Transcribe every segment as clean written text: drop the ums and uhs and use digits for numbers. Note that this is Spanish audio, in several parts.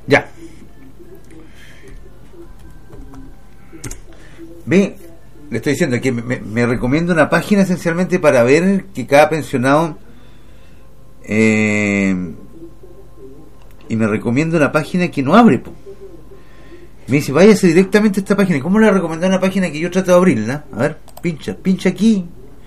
Ya. Ve, le estoy diciendo que me recomiendo una página esencialmente para ver que cada pensionado y me recomiendo una página que no abre, po. Me dice, váyase directamente a esta página. ¿Cómo le recomendar una página que yo trato de abrirla? A ver, pincha aquí.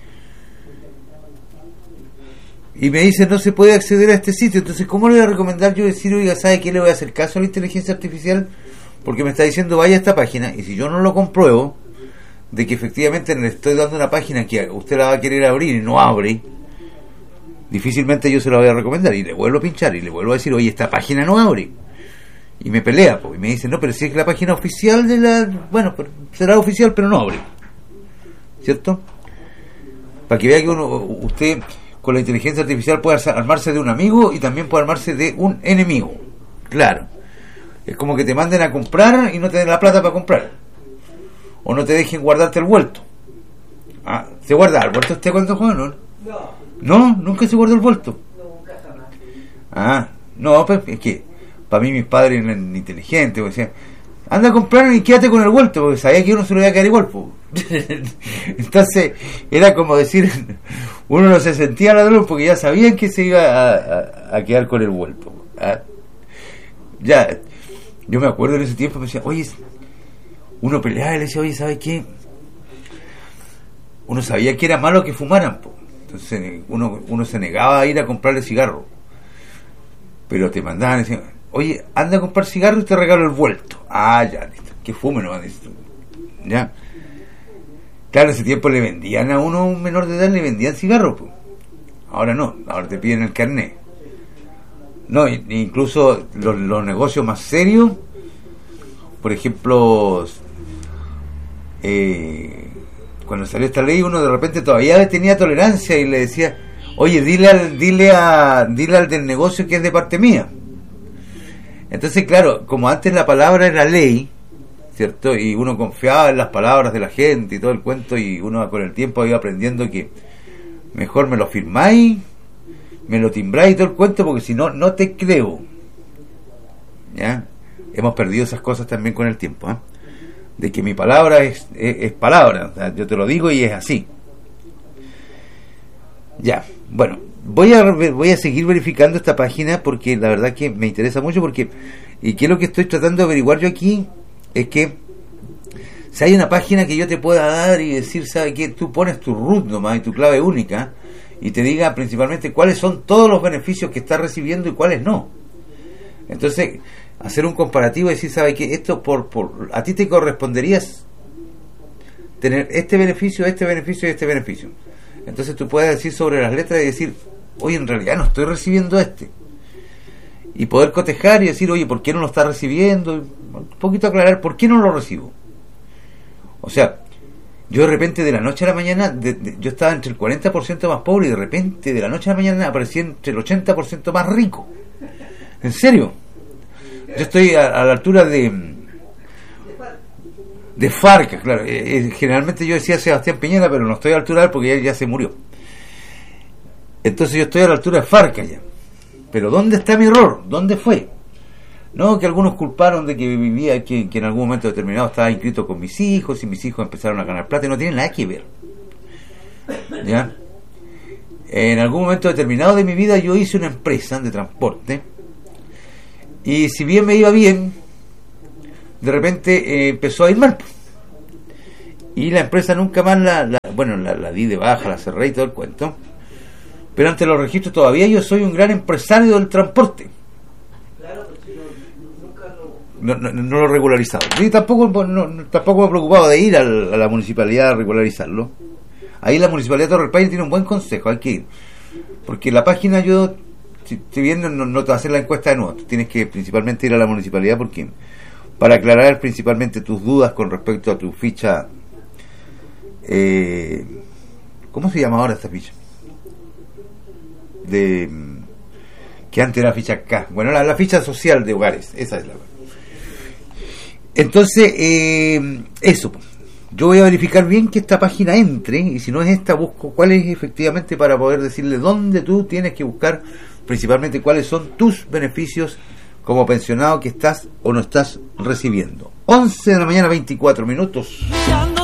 Y me dice, no se puede acceder a este sitio. Entonces, ¿cómo le voy a recomendar yo decir, oiga, ¿sabe qué? Le voy a hacer caso a la inteligencia artificial porque me está diciendo, vaya a esta página. Y si yo no lo compruebo, de que efectivamente le estoy dando una página que usted la va a querer abrir y no abre, difícilmente yo se la voy a recomendar. Y le vuelvo a pinchar y le vuelvo a decir, oye, esta página no abre. Y me pelea, y me dice, no, pero si es la página oficial de la... Bueno, será oficial, pero no abre. ¿Cierto? Para que vea que usted con la inteligencia artificial puede armarse de un amigo y también puede armarse de un enemigo. Claro. Es como que te manden a comprar y no te den la plata para comprar. O no te dejen guardarte el vuelto. Ah, ¿se guarda el vuelto usted cuando juega, no? No, nunca se guardó el vuelto. Nunca jamás. Ah, no, pues es que para mí mis padres eran inteligentes, porque decían, anda a comprar y quédate con el vuelto, porque sabía que uno se lo iba a quedar igual, pues. Entonces era como decir, uno no se sentía ladrón porque ya sabían que se iba a quedar con el vuelto. ¿Ah? Ya, yo me acuerdo en ese tiempo, me decía, oye, uno peleaba y le decía, oye, ¿sabes qué? Uno sabía que era malo que fumaran, pues. Entonces uno se negaba a ir a comprarle cigarro, pero te mandaban y decían, oye, anda a comprar cigarro y te regalo el vuelto. Ah, ya, listo, que fume nomás. Ya. Claro, en ese tiempo le vendían a uno, un menor de edad, le vendían cigarros, pues. Ahora no, ahora te piden el carnet. No, incluso los negocios más serios, por ejemplo, cuando salió esta ley, uno de repente todavía tenía tolerancia y le decía, oye, dile al del negocio que es de parte mía. Entonces, claro, como antes la palabra era ley, ¿cierto? Y uno confiaba en las palabras de la gente y todo el cuento, y uno con el tiempo iba aprendiendo que mejor me lo firmáis, me lo timbráis y todo el cuento, porque si no, no te creo. ¿Ya? Hemos perdido esas cosas también con el tiempo, ¿eh? De que mi palabra es palabra, o sea, yo te lo digo y es así. Ya, bueno, voy a seguir verificando esta página porque la verdad que me interesa mucho, porque y que lo que estoy tratando de averiguar yo aquí es que si hay una página que yo te pueda dar y decir, ¿sabe qué? Tú pones tu root nomás y tu clave única y te diga principalmente cuáles son todos los beneficios que estás recibiendo y cuáles no. Entonces, hacer un comparativo y decir, ¿sabe qué? Esto a ti te correspondería tener este beneficio, este beneficio y este beneficio. Entonces tú puedes decir sobre las letras y decir, oye, en realidad no estoy recibiendo este. Y poder cotejar y decir, oye, ¿por qué no lo está recibiendo? Un poquito aclarar por qué no lo recibo. O sea, yo de repente de la noche a la mañana, yo estaba entre el 40% más pobre y de repente de la noche a la mañana aparecía entre el 80% más rico. ¿En serio? Yo estoy a la altura de Farca, claro. Generalmente yo decía Sebastián Piñera, pero no estoy a la altura de él porque ya se murió. Entonces yo estoy a la altura de Farca ya. Pero ¿dónde está mi error? ¿Dónde fue? No, que algunos culparon de que vivía, que en algún momento determinado estaba inscrito con mis hijos y mis hijos empezaron a ganar plata y no tienen nada que ver. ¿Ya? En algún momento determinado de mi vida yo hice una empresa de transporte y si bien me iba bien, de repente empezó a ir mal. Y la empresa nunca más la di de baja, la cerré y todo el cuento. Pero ante los registros todavía yo soy un gran empresario del transporte. Claro, pues no lo he regularizado. Y tampoco me he preocupado de ir a la municipalidad a regularizarlo. Ahí la municipalidad de Torre del Paine tiene un buen consejo, hay que ir. Porque la página si bien no te va a hacer la encuesta de nuevo, tú tienes que principalmente ir a la municipalidad porque para aclarar principalmente tus dudas con respecto a tu ficha. ¿Cómo se llama ahora esta ficha? Que antes era ficha K. Bueno, la ficha social de hogares, esa es la. Entonces, eso. Yo voy a verificar bien que esta página entre, y si no es esta, busco cuál es efectivamente para poder decirle dónde tú tienes que buscar, principalmente cuáles son tus beneficios como pensionado que estás o no estás recibiendo. 11 de la mañana, 24 minutos.